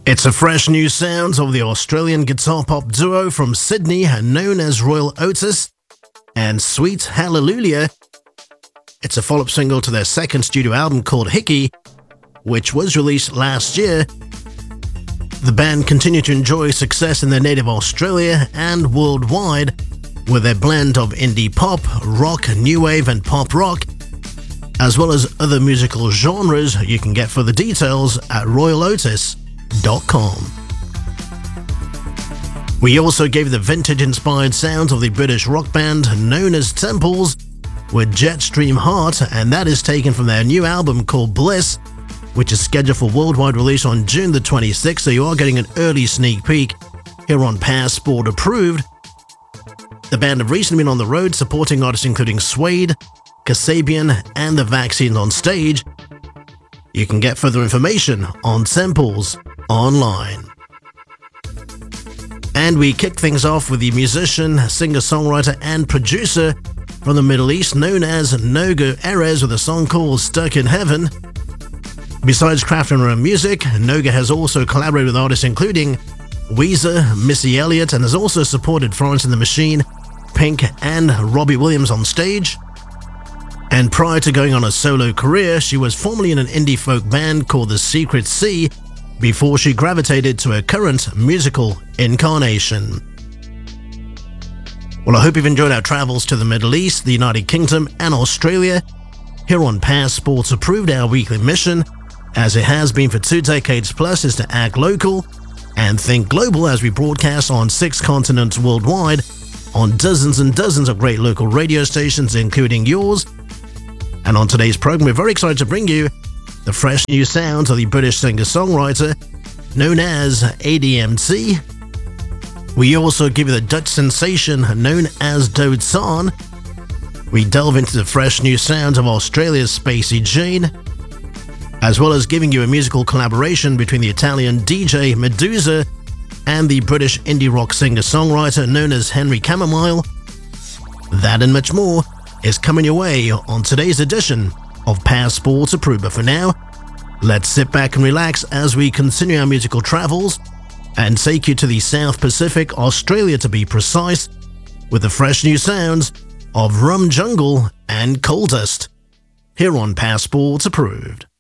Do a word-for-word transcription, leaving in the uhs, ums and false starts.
It's a fresh new sound of the Australian guitar pop duo from Sydney known as Royal Otis and Sweet Hallelujah. It's a follow-up single to their second studio album called Hickey, which was released last year. The band continued to enjoy success in their native Australia and worldwide with their blend of indie pop, rock, new wave and pop rock, as well as other musical genres. You can get further details at royal otis dot com. We also gave the vintage-inspired sounds of the British rock band known as Temples with Jetstream Heart, and that is taken from their new album called Bliss, which is scheduled for worldwide release on June the twenty-sixth, so you are getting an early sneak peek here on Passport Approved. The band have recently been on the road supporting artists including Suede, Kasabian and The Vaccines on stage. You can get further information on Temples online. And we kick things off with the musician, singer-songwriter and producer from the Middle East known as Noga Erez with a song called Stuck in Heaven. Besides crafting her own music, Noga has also collaborated with artists including Weezer, Missy Elliott, and has also supported Florence and the Machine, Pink and Robbie Williams on stage. And prior to going on a solo career, she was formerly in an indie folk band called The Secret Sea before she gravitated to her current musical incarnation. Well, I hope you've enjoyed our travels to the Middle East, the United Kingdom and Australia here on Passports Approved. Our weekly mission, as it has been for two decades plus, is to act local and think global as we broadcast on six continents worldwide on dozens and dozens of great local radio stations, including yours. And on today's program, we're very excited to bring you the fresh new sounds of the British singer-songwriter known as A D M T. We also give you the Dutch sensation known as Dodsan. We delve into the fresh new sounds of Australia's Spacey Jane, as well as giving you a musical collaboration between the Italian D J Medusa and the British indie rock singer-songwriter known as Henry Chamomile. That and much more is coming your way on today's edition of Passport Approved. But for now, let's sit back and relax as we continue our musical travels and take you to the South Pacific, Australia to be precise, with the fresh new sounds of Rum Jungle and Coal Dust here on Passport Approved.